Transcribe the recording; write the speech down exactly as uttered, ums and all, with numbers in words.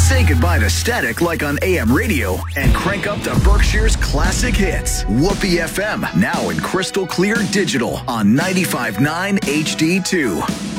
Say goodbye to static like on A M radio and crank up to Berkshire's classic hits. Whoopee F M, now in crystal clear digital on ninety-five point nine H D two.